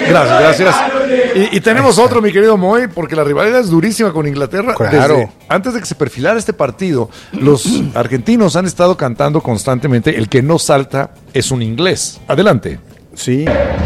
Gracias. Y tenemos otro, mi querido Moy, porque la rivalidad es durísima con Inglaterra. Claro. Antes de que se perfilara este partido, los argentinos han estado cantando constantemente: el que no salta es un inglés. Adelante. Sí.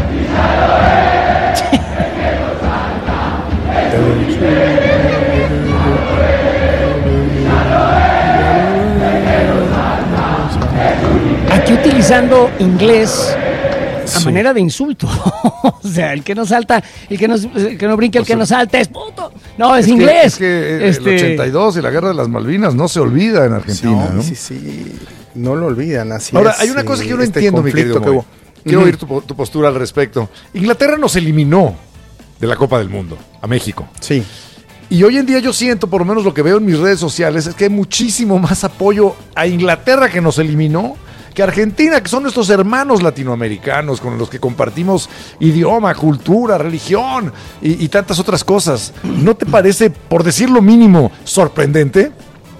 Aquí utilizando inglés a manera de insulto. O sea, el que no salta, el que no brinca, el que no salta es puto. No, es inglés. Es que el 82 y la guerra de las Malvinas no se olvida en Argentina, ¿no? Sí. No lo olvidan, así Ahora, es, hay una cosa que yo no entiendo, mi querido Moy. hubo. Quiero oír tu postura al respecto. Inglaterra nos eliminó de la Copa del Mundo a México. Sí. Y hoy en día yo siento, por lo menos lo que veo en mis redes sociales, es que hay muchísimo más apoyo a Inglaterra, que nos eliminó, que a Argentina, que son nuestros hermanos latinoamericanos con los que compartimos idioma, cultura, religión y tantas otras cosas. ¿No te parece, por decir lo mínimo, sorprendente?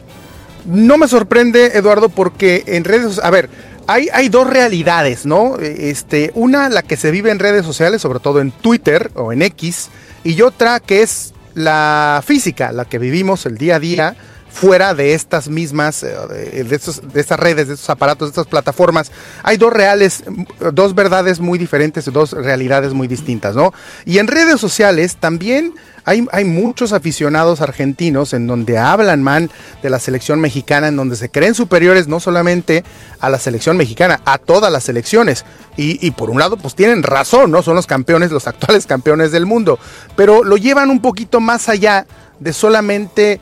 No me sorprende, Eduardo, porque en redes... A ver, hay dos realidades, ¿no? Una, la que se vive en redes sociales, sobre todo en Twitter o en X, y otra que es la física, la que vivimos el día a día fuera de estas mismas, de estas redes, de estos aparatos, de estas plataformas. Hay dos verdades muy diferentes, dos realidades muy distintas, ¿no? Y en redes sociales también hay muchos aficionados argentinos en donde hablan mal de la selección mexicana, en donde se creen superiores no solamente a la selección mexicana, a todas las selecciones. Y por un lado, pues tienen razón, ¿no? Son los campeones, los actuales campeones del mundo. Pero lo llevan un poquito más allá de solamente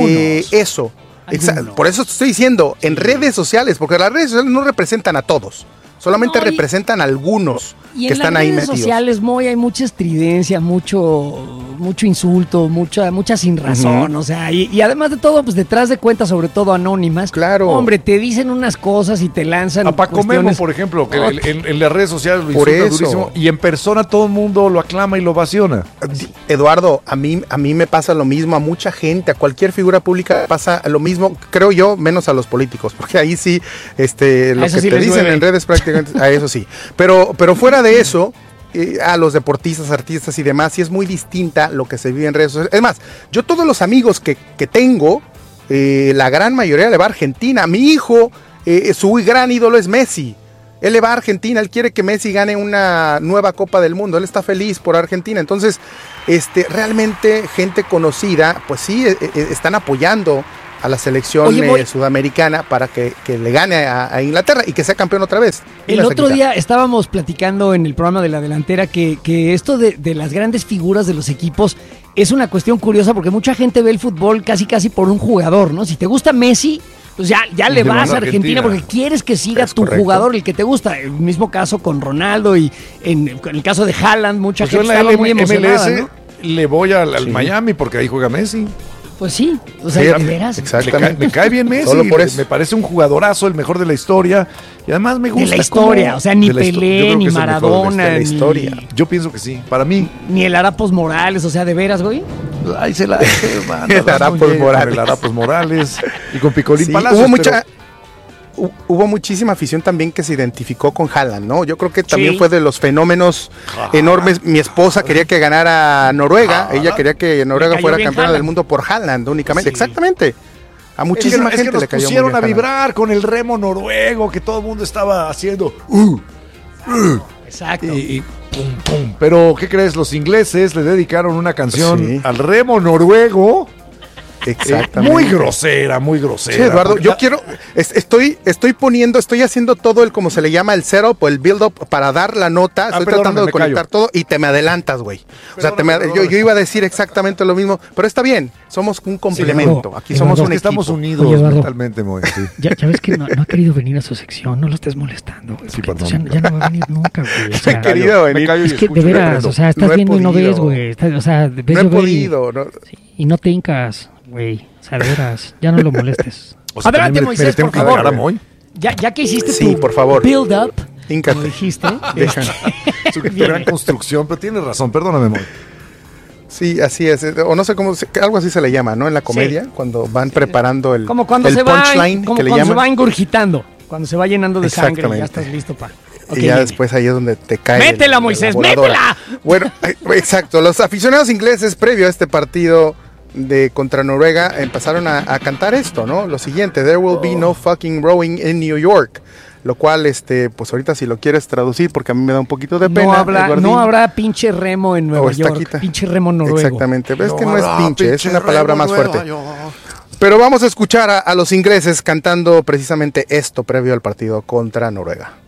eso. Por eso te estoy diciendo, en redes sociales, porque las redes sociales no representan a todos, solamente representan a algunos que están ahí metidos. En las redes sociales, Moy, hay mucha estridencia, mucho insulto, mucha sin razón, o sea, y además de todo, pues detrás de cuentas, sobre todo anónimas, claro, hombre, te dicen unas cosas y te lanzan a Paco Memo, por ejemplo, que en las redes sociales lo insulta durísimo, y en persona todo el mundo lo aclama y lo ovaciona. Eduardo, a mí me pasa lo mismo, a mucha gente, a cualquier figura pública pasa lo mismo, creo yo, menos a los políticos, porque ahí sí, lo que sí te dicen en redes prácticamente, a eso sí, pero fuera de eso, a los deportistas, artistas y demás, y es muy distinta lo que se vive en redes sociales. Es más, yo todos los amigos que tengo, la gran mayoría le va a Argentina. Mi hijo, su gran ídolo es Messi. Él le va a Argentina, él quiere que Messi gane una nueva Copa del Mundo, él está feliz por Argentina. Entonces, realmente gente conocida, pues sí, están apoyando a la selección sudamericana para que le gane a Inglaterra y que sea campeón otra vez. El otro día estábamos platicando en el programa de La Delantera que esto de las grandes figuras de los equipos es una cuestión curiosa, porque mucha gente ve el fútbol casi por un jugador, ¿no? Si te gusta Messi, pues ya le vas a Argentina porque quieres que siga tu jugador, el que te gusta. El mismo caso con Ronaldo, y en el caso de Haaland, mucha gente estaba muy emocionada, MLS, ¿no? Le voy al Miami porque ahí juega Messi. Pues sí, o sea, de veras. Exactamente. Me cae bien Messi, me parece un jugadorazo, el mejor de la historia, y además me gusta. De la historia, o sea, ni Pelé, ni Maradona, de la historia. Yo pienso que sí, para mí. Ni el Arapos Morales, o sea, de veras, güey. Ahí se la el Arapos Morales y con Picolín Palacios. Hubo muchísima afición también que se identificó con Haaland, ¿no? Yo creo que también fue de los fenómenos enormes. Mi esposa quería que ganara Noruega, ella quería que Noruega fuera campeona del mundo por Haaland únicamente. Exactamente. A muchísima gente nos le cayó pusieron muy bien a vibrar con el remo noruego que todo el mundo estaba haciendo. Exacto. Y pum, pum. Pero, ¿qué crees? Los ingleses le dedicaron una canción al remo noruego. Exactamente. Muy grosera. Sí, Eduardo, yo quiero, estoy haciendo todo el, como se le llama, el setup o el build-up para dar la nota, estoy tratando de conectar todo y te me adelantas, güey. O sea, yo iba a decir exactamente lo mismo, pero está bien, somos un complemento, aquí somos un equipo. Estamos unidos mentalmente, muy. Sí. Ya ves que no ha querido venir a su sección, no lo estés molestando, güey. Sí, perdón. Ya no va a venir nunca, güey. O sea, he querido venir. Es que de veras, o sea, estás viendo y no ves, güey. O sea, ves no he podido, ¿no? Y no te hincas, güey. O sea, de veras, ya no lo molestes. O sea, adelante, Moisés, por favor. Ya que hiciste por favor. Build-up, como dijiste. Su gran construcción, pero tienes razón, perdóname, Moy. Sí, así es. O no sé cómo, algo así se le llama, ¿no? En la comedia, cuando van preparando el como cuando punchline, como que le cuando llaman. se va engurgitando, cuando se va llenando de sangre, ya estás listo para. Ok, y ya viene. después ahí es donde te cae. ¡Métela, Moisés, voladora. Bueno, exacto. Los aficionados ingleses previo a este partido contra Noruega empezaron a cantar esto, ¿no? Lo siguiente: There will be no fucking rowing in New York. Lo cual, pues ahorita si lo quieres traducir, porque a mí me da un poquito de pena. No habrá pinche remo en Nueva York. estaquita. Pinche remo noruego. Exactamente. Pero es que no es habrá pinche, es una palabra remo más Nueva fuerte. York. Pero vamos a escuchar a los ingleses cantando precisamente esto previo al partido contra Noruega.